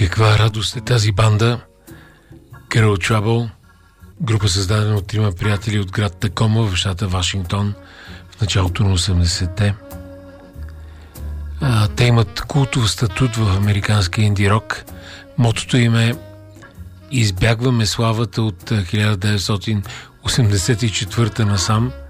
Каква радост е тази банда Girl Trouble, група създадена от трима приятели от град Такома в щата Вашингтон в началото на 80-те. Те имат култов статут в американския инди-рок. Мотото им е "Избягваме славата" от 1984 насам.